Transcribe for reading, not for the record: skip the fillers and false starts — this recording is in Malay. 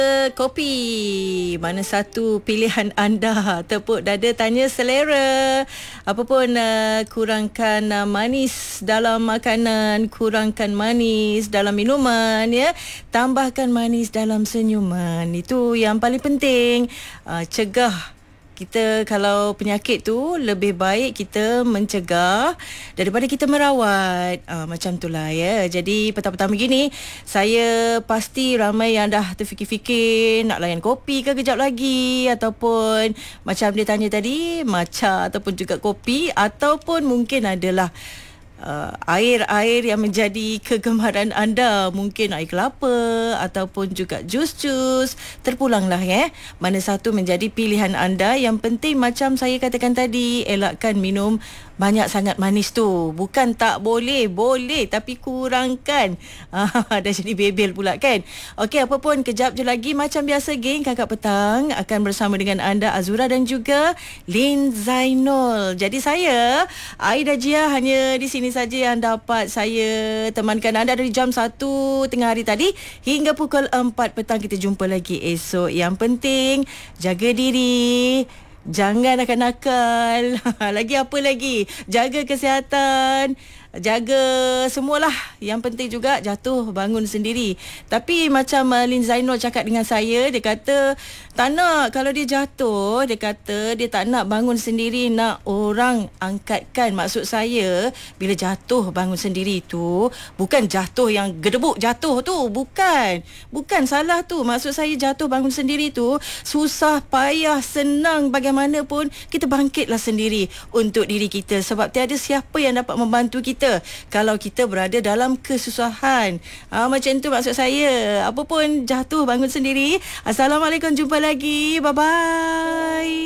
Kopi, mana satu pilihan anda? Tepuk dada tanya selera. Apa pun kurangkan manis dalam makanan, kurangkan manis dalam minuman, ya. Tambahkan manis dalam senyuman. Itu yang paling penting. Cegah. Kita kalau penyakit tu lebih baik kita mencegah daripada kita merawat. Macam itulah, ya. Jadi petang-petang begini saya pasti ramai yang dah terfikir-fikir nak layan kopi ke kejap lagi, ataupun macam dia tanya tadi, matcha ataupun juga kopi, ataupun mungkin adalah air-air yang menjadi kegemaran anda, mungkin air kelapa ataupun juga jus-jus. Terpulanglah, ya. Mana satu menjadi pilihan anda. Yang penting macam saya katakan tadi, elakkan minum banyak sangat manis tu. Bukan tak boleh, boleh, tapi kurangkan. Dah jadi bebel pula, kan. Okey, apa pun kejap je lagi macam biasa, geng, Kakak Petang akan bersama dengan anda, Azura dan juga Lin Zainul. Jadi saya, Aida Jia, hanya di sini saja yang dapat saya temankan anda dari jam 1 tengah hari tadi hingga pukul 4 petang. Kita jumpa lagi esok. Yang penting jaga diri, jangan nakal-nakal. Lagi apa lagi? Jaga kesihatan, jaga semualah. Yang penting juga jatuh bangun sendiri. Tapi macam Lin Zainul cakap dengan saya, dia kata tak nak, kalau dia jatuh, dia kata dia tak nak bangun sendiri, nak orang angkatkan. Maksud saya, bila jatuh bangun sendiri tu bukan jatuh yang gedebuk jatuh tu, bukan salah tu. Maksud saya jatuh bangun sendiri tu susah payah senang bagaimanapun kita bangkitlah sendiri untuk diri kita, sebab tiada siapa yang dapat membantu kita kalau kita berada dalam kesusahan. Macam tu maksud saya. Apa pun jatuh bangun sendiri. Assalamualaikum, jumpa lagi. Bye bye.